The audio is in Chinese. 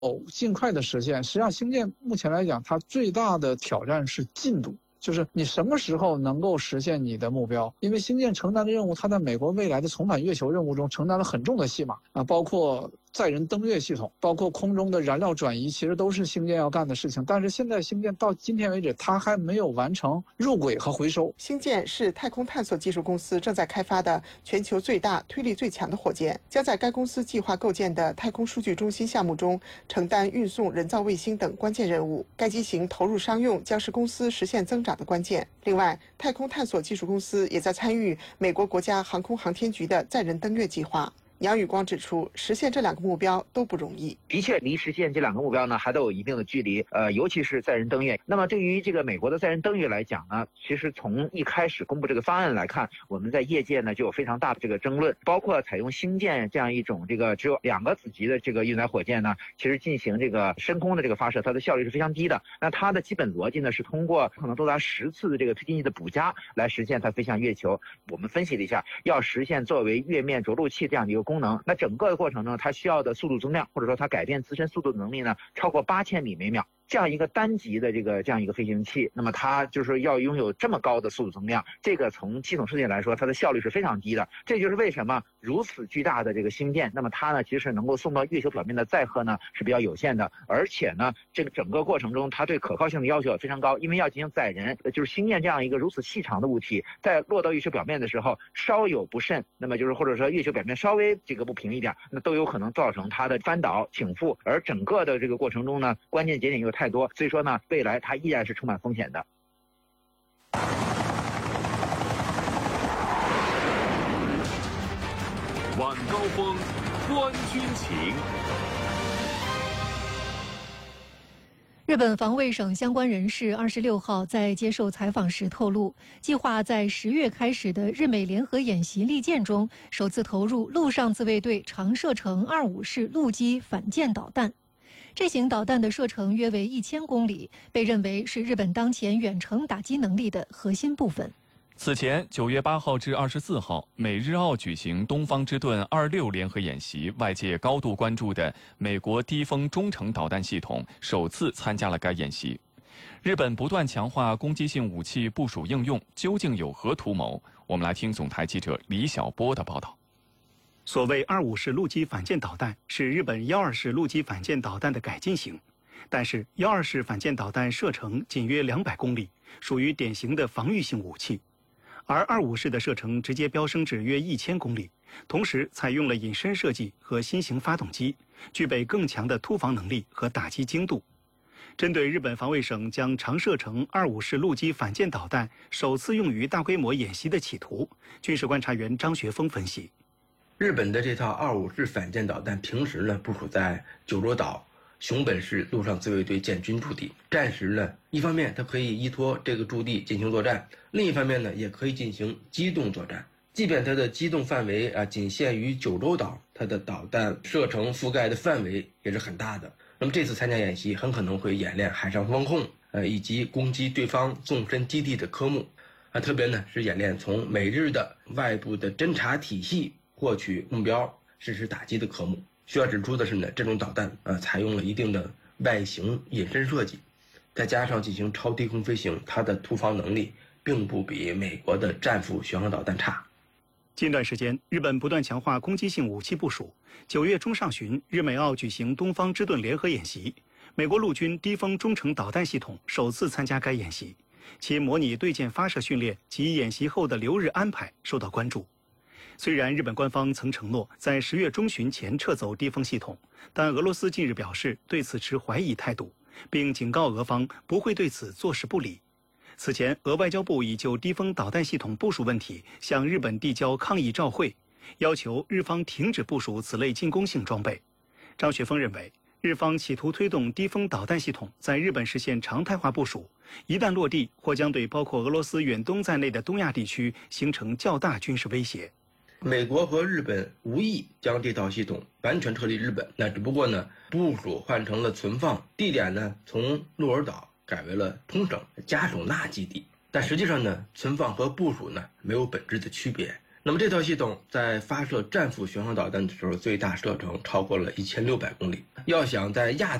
尽快的实现。实际上，星舰目前来讲，它最大的挑战是进度。就是你什么时候能够实现你的目标？因为星舰承担的任务，它在美国未来的重返月球任务中承担了很重的戏码啊，包括载人登月系统，包括空中的燃料转移，其实都是星舰要干的事情。但是现在星舰到今天为止，它还没有完成入轨和回收。 星舰是太空探索技术公司正在开发的全球最大、推力最强的火箭，将在该公司计划构建的太空数据中心项目中承担运送人造卫星等关键任务。该机型投入商用将是公司实现增长的关键。另外，太空探索技术公司也在参与美国国家航空航天局的载人登月计划。杨宇光指出，实现这两个目标都不容易。 的确，离实现这两个目标呢，还都有一定的距离。尤其是载人登月。那么对于这个美国的载人登月来讲呢，其实从一开始公布这个方案来看，我们在业界呢就有非常大的这个争论，包括采用星舰这样一种这个只有2个子级的这个运载火箭呢，其实进行这个深空的这个发射，它的效率是非常低的。那它的基本逻辑呢是通过可能多达10次的这个推进器的补加来实现它飞向月球。我们分析了一下，要实现作为月面着陆器这样的一个功能，那整个的过程中，它需要的速度增量，或者说它改变自身速度的能力呢，超过8000米每秒。这样一个单级的这样一个飞行器，那么它就是要拥有这么高的速度增量，这个从系统设计来说，它的效率是非常低的。这就是为什么如此巨大的这个星舰，那么它呢其实能够送到月球表面的载荷呢是比较有限的，而且呢这个整个过程中它对可靠性的要求也非常高，因为要进行载人，就是星舰这样一个如此细长的物体，在落到月球表面的时候稍有不慎，那么就是或者说月球表面稍微这个不平一点，那都有可能造成它的翻倒倾覆，而整个的这个过程中呢，关键节点又太多，所以说呢，未来它依然是充满风险的。 晚高峰，观军情。 日本防卫省相关人士26号在接受采访时透露，计划在10月开始的日美联合演习利剑中，首次投入陆上自卫队长射程25式陆基反舰导弹。这型导弹的射程约为1000公里，被认为是日本当前远程打击能力的核心部分。 此前9月8号至24号，美日澳举行东方之盾26联合演习，外界高度关注的美国低风中程导弹系统首次参加了该演习。日本不断强化攻击性武器部署应用，究竟有何图谋？我们来听总台记者李晓波的报道。 所谓25式陆基反舰导弹是日本12式陆基反舰导弹的改进型，但是12式反舰导弹射程仅约200公里，属于典型的防御性武器，而25式的射程直接飙升至约1000公里，同时采用了隐身设计和新型发动机，具备更强的突防能力和打击精度。针对日本防卫省将长射程25式陆基反舰导弹首次用于大规模演习的企图，军事观察员张学峰分析。 日本的这套25式反舰导弹平时呢部署在九州岛熊本市陆上自卫队建军驻地，战时呢一方面它可以依托这个驻地进行作战，另一方面呢也可以进行机动作战。即便它的机动范围仅限于九州岛，它的导弹射程覆盖的范围也是很大的。那么这次参加演习很可能会演练海上风控以及攻击对方纵深基地的科目特别呢是演练从美日的外部的侦察体系获取目标实施打击的科目。需要指出的是呢，这种导弹采用了一定的外形隐身设计，再加上进行超低空飞行，它的突防能力并不比美国的战斧巡航导弹差。 近段时间，日本不断强化攻击性武器部署。9月中上旬，日美澳举行东方之盾联合演习，美国陆军低风中程导弹系统首次参加该演习，其模拟对舰发射训练及演习后的留日安排受到关注。虽然日本官方曾承诺在10月中旬前撤走低风系统，但俄罗斯近日表示对此持怀疑态度，并警告俄方不会对此坐视不理。此前，俄外交部已就低风导弹系统部署问题向日本递交抗议照会，要求日方停止部署此类进攻性装备。张学峰认为，日方企图推动低风导弹系统在日本实现常态化部署，一旦落地，或将对包括俄罗斯远东在内的东亚地区形成较大军事威胁。 美国和日本无意将这套系统完全撤离日本，那只不过呢，部署换成了存放，地点呢从鹿儿岛改为了冲绳加手纳基地。但实际上呢，存放和部署呢没有本质的区别， 那么这套系统在发射战斧巡航导弹的时候，最大射程超过了1600公里。要想在亚